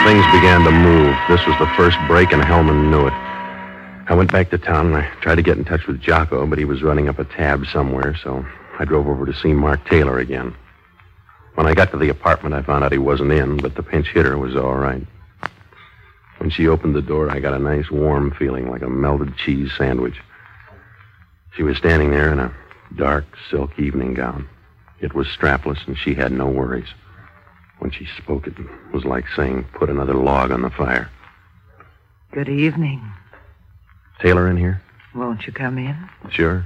Things began to move. This was the first break, and Hellman knew it. I went back to town, and I tried to get in touch with Jocko, but he was running up a tab somewhere, so I drove over to see Mark Taylor again. When I got to the apartment, I found out he wasn't in, but the pinch hitter was all right. When she opened the door, I got a nice warm feeling, like a melted cheese sandwich. She was standing there in a dark silk evening gown. It was strapless, and she had no worries. When she spoke, it was like saying, put another log on the fire. Good evening. Taylor in here? Won't you come in? Sure.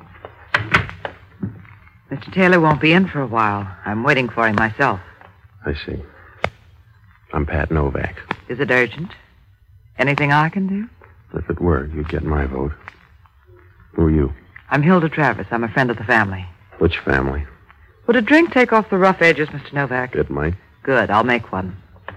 Mr. Taylor won't be in for a while. I'm waiting for him myself. I see. I'm Pat Novak. Is it urgent? Anything I can do? If it were, you'd get my vote. Who are you? I'm Hilda Travis. I'm a friend of the family. Which family? Would a drink take off the rough edges, Mr. Novak? It might. Good. I'll make one.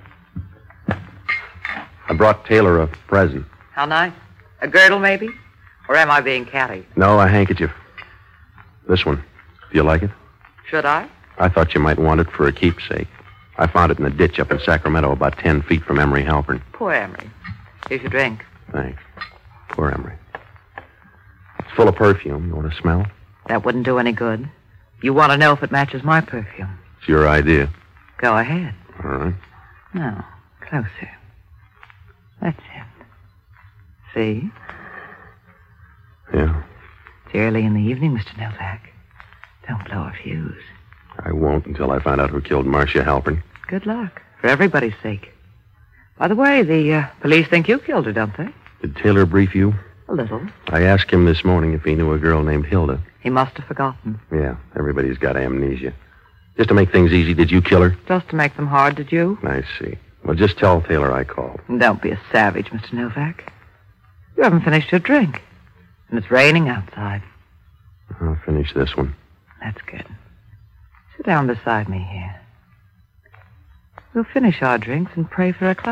I brought Taylor a present. How nice. A girdle, maybe? Or am I being catty? No, a handkerchief. This one. Do you like it? Should I? I thought you might want it for a keepsake. I found it in a ditch up in Sacramento, about 10 feet from Emery Halpern. Poor Emery. Here's your drink. Thanks. Poor Emery. It's full of perfume. You want to smell? That wouldn't do any good. You want to know if it matches my perfume. It's your idea. Go ahead. All right. No, closer. That's it. See? Yeah. It's early in the evening, Mr. Novak. Don't blow a fuse. I won't until I find out who killed Marcia Halpern. Good luck. For everybody's sake. By the way, the police think you killed her, don't they? Did Taylor brief you? A little. I asked him this morning if he knew a girl named Hilda. He must have forgotten. Yeah, everybody's got amnesia. Just to make things easy, did you kill her? Just to make them hard, did you? I see. Well, just tell Taylor I called. Don't be a savage, Mr. Novak. You haven't finished your drink. And it's raining outside. I'll finish this one. That's good. Sit down beside me here. We'll finish our drinks and pray for a cloud.